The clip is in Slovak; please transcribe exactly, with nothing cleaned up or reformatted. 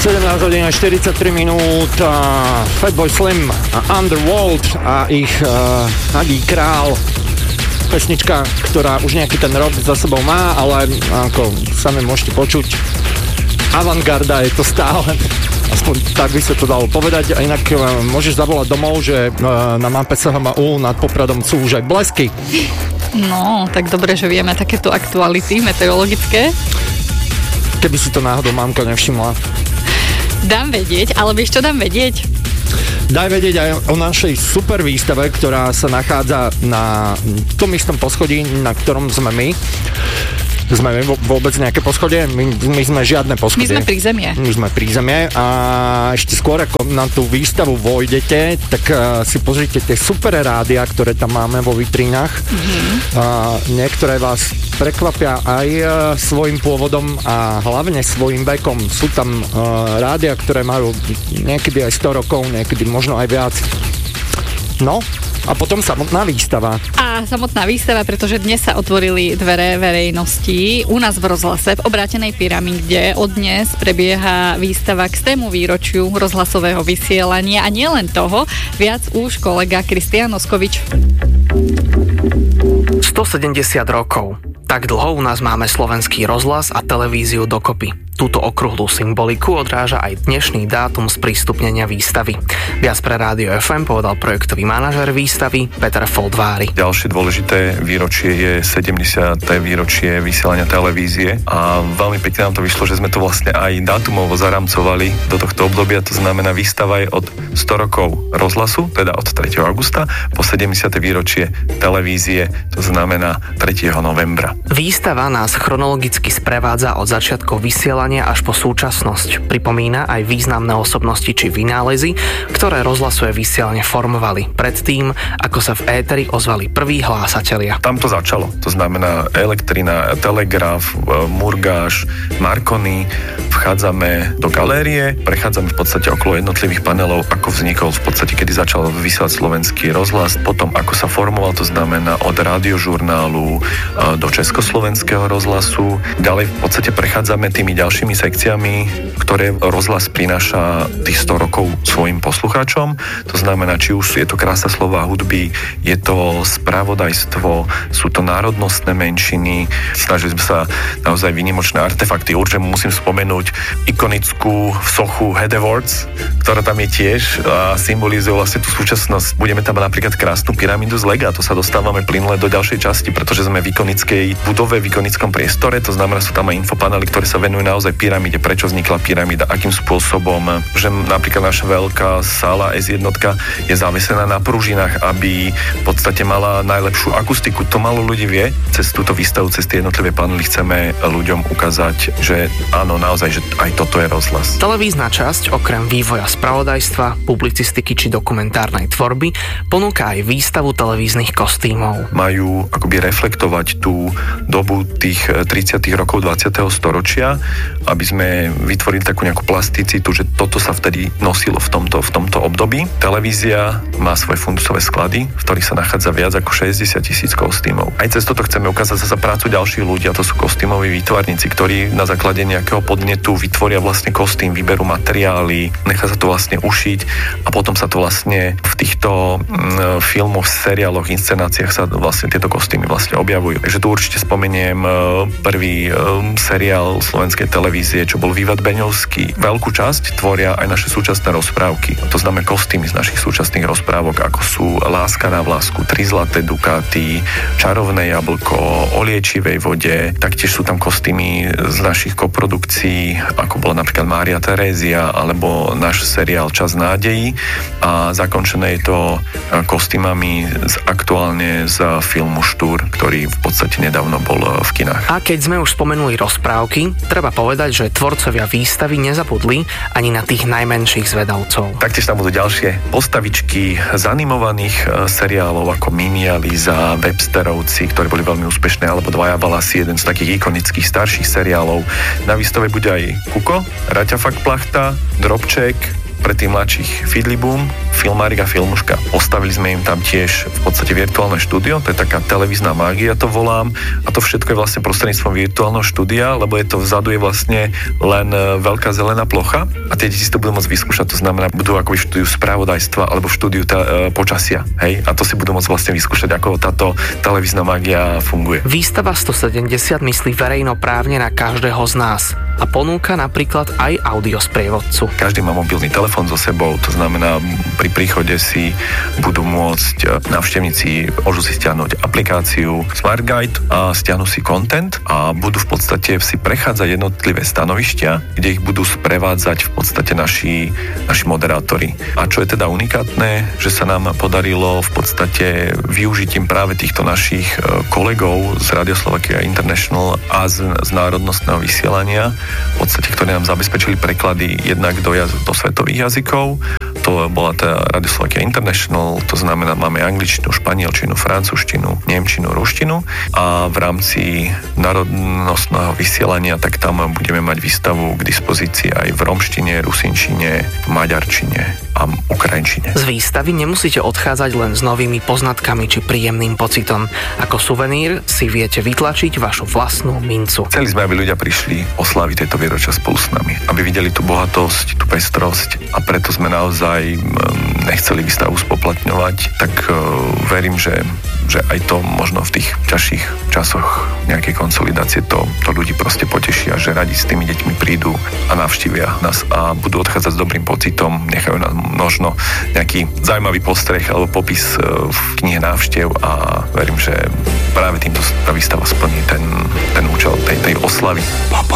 sedemnásť hodín a štyridsaťtri minút uh, Fatboy Slim a Underworld a ich uh, Nagý král. Pesnička, ktorá už nejaký ten rok za sebou má, ale ako sami môžete počuť, avantgarda je to stále. Aspoň tak by sa to dalo povedať. A inak uh, môžeš zavolať domov, že uh, na mape es há em ú nad Popradom sú už aj blesky. No, tak dobre, že vieme takéto aktuality meteorologické. Keby si to náhodou mamka nevšimla. Dám vedieť, ale vieš čo dám vedieť? Daj vedieť aj o našej super výstave, ktorá sa nachádza na tom istom poschodí, na ktorom sme my. Sme my vôbec nejaké poschodie? My, my sme žiadne poschodie. My sme pri zemie. My sme pri zemie a ešte skôr ako na tú výstavu vojdete, tak uh, si pozrite tie super rádia, ktoré tam máme vo vitrínach. Mm-hmm. Uh, niektoré vás prekvapia aj uh, svojim pôvodom a hlavne svojim vekom. Sú tam uh, rádia, ktoré majú niekedy aj sto rokov, niekedy možno aj viac. No, a potom samotná výstava. A samotná výstava, pretože dnes sa otvorili dvere verejnosti u nás v rozhlase v obrátenej pyramíde. Od dnes prebieha výstava k stému výročiu rozhlasového vysielania a nielen toho, viac už kolega Kristián Oskovič. stosedemdesiat rokov. Tak dlho u nás máme slovenský rozhlas a televíziu dokopy. Túto okrúhlu symboliku odráža aj dnešný dátum sprístupnenia výstavy. Viac pre Rádio ef em povedal projektový manažér výstavy Peter Foldvári. Ďalšie dôležité výročie je sedemdesiate výročie vysielania televízie a veľmi pekne nám to vyšlo, že sme to vlastne aj dátumovo zaramcovali do tohto obdobia. To znamená, výstava je od sto rokov rozhlasu, teda od tretieho augusta, po sedemdesiate výročie televízie, to znamená tretieho novembra. Výstava nás chronologicky sprevádza od začiatkov vysielania až po súčasnosť. Pripomína aj významné osobnosti či vynálezy, ktoré rozhlasové vysielanie formovali predtým, ako sa v éteri ozvali prví hlásatelia. Tam to začalo. To znamená elektrina, telegraf, murgáš, Marconi. Vchádzame do galérie, prechádzame v podstate okolo jednotlivých panelov, ako vznikol v podstate, kedy začal vysielať slovenský rozhlas, potom ako sa formoval, to znamená od rádiožurnálu do československého rozhlasu. Ďalej v podstate prechádzame tými ďalšími sekciami, ktoré rozhlas prináša tých sto rokov svojim poslucháčom. To znamená, či už je to krása slova hudby, je to spravodajstvo, sú to národnostné menšiny. Snažili sme sa naozaj výnimočné artefakty. Určite musím spomenúť ikonickú sochu Head Awards, ktorá tam je tiež a symbolizuje vlastne tú súčasnosť. Budeme tam napríklad krásnu pyramídu z lega. To sa dostávame plynule do ďalšej časti, pretože sme v ikonickej budove, v ikonickom priestore. To znamená, sú tam aj infopanely, ktoré sa venujú naozaj pyramíde, prečo vznikla pyramída, akým spôsobom, že napríklad naša veľká sála es jedna je zavesená na pružinách, aby v podstate mala najlepšiu akustiku. To málo ľudí vie. Cez túto výstavu, cez tie jednotlivé panely chceme ľuďom ukázať, že áno, naozaj, že aj toto je rozhlas. Televízna časť, okrem vývoja spravodajstva, publicistiky či dokumentárnej tvorby, ponúka aj výstavu televíznych kostýmov. Majú akoby reflektovať tú dobu tých tridsiatych rokov dvadsiateho storočia, aby sme vytvorili takú nejakú plasticitu, že toto sa vtedy nosilo v tomto, v tomto období. Televízia má svoje fundusové sklady, v ktorých sa nachádza viac ako šesťdesiat tisíc kostýmov. Aj cez toto chceme ukázať sa prácu ďalších ľudí, a to sú kostýmoví výtvarníci, ktorí na základe nejakého podnetu vytvoria vlastne kostým, vyberú materiály, nechá sa to vlastne ušiť a potom sa to vlastne v týchto mm, filmoch, seriáloch, inscenáciách sa vlastne tieto kostýmy vlastne objavujú. Takže tu určite spomeniem prvý seriál slovenskej televízie, čo bol Vývad Beňovský. Veľkú časť tvoria aj naše súčasné rozprávky. To znamená kostýmy z našich súčasných rozprávok, ako sú Láska na vlásku, Tri zlaté dukáty, Čarovné jablko, O liečivej vode. Taktiež sú tam kostýmy z našich koprodukcií, ako bola napríklad Mária Terézia, alebo náš seriál Čas nádejí. A zakončené je to kostýmami z, aktuálne z filmu Štúr, ktorý v podstate nedávno bol v kinách. A keď sme už spomenuli rozprávky, treba povedať, že tvorcovia výstavy nezabudli ani na tých najmenších zvedavcov. Taktiež tam budú ďalšie postavičky z animovaných seriálov ako Minia, Líza, Websterovci, ktorí boli veľmi úspešné, alebo Dvaja balasy, jeden z takých ikonických starších seriálov. Na výstave bude aj Kuko, Raťa Fakt Plachta, Drobček, pre tých mladších Fidliboom, Filmárik a Filmuška. Postavili sme im tam tiež v podstate virtuálne štúdio, to je taká televízna mágia, to volám, a to všetko je vlastne prostredníctvom virtuálneho štúdia, lebo je to vzadu je vlastne len veľká zelená plocha a tie deti si to budú môcť vyskúšať, to znamená, budú ako v štúdiu spravodajstva alebo v štúdiu ta, e, počasia, hej, a to si budú môcť vlastne vyskúšať, ako táto televízna mágia funguje. Výstava stosedemdesiat myslí verejnoprávne na každého z nás a ponúka napríklad aj audiosprievodcu. Každý má mobilný telefón so sebou, to znamená, pri príchode si budú môcť návštevníci, môžu si stiahnuť aplikáciu Smart Guide a stiahnu si content a budú v podstate si prechádzať jednotlivé stanovištia, kde ich budú sprevádzať v podstate naši, naši moderátori. A čo je teda unikátne, že sa nám podarilo v podstate využitím práve týchto našich kolegov z Radio Slovakia International a z, z národnostného vysielania, v podstate, ktorí nám zabezpečili preklady jednak do, jaz- do svetových jazykov. To bola tá Radio Slovakia International, to znamená, máme angličtinu, španielčinu, francúzštinu, nemčinu, ruštinu a v rámci národnostného vysielania, tak tam budeme mať výstavu k dispozícii aj v romštine, rusinčine, maďarčine a ukrajinčine. Z výstavy nemusíte odchádzať len s novými poznatkami či príjemným pocitom. Ako suvenír si viete vytlačiť vašu vlastnú mincu. Chceli sme, aby ľudia prišli oslaviť tieto výročia spolu s nami, aby videli tú bohatosť, tú pestrosť a preto sme naozaj nechceli výstavu spoplatňovať, tak verím, že, že aj to možno v tých ťažších časoch nejakej konsolidácie to, to ľudí proste potešia, že radi s tými deťmi prídu a navštívia nás a budú odchádzať s dobrým pocitom, nechajú nám možno nejaký zaujímavý postreh alebo popis v knihe návštev a verím, že práve týmto tá výstava splní ten, ten účel tej, tej oslavy.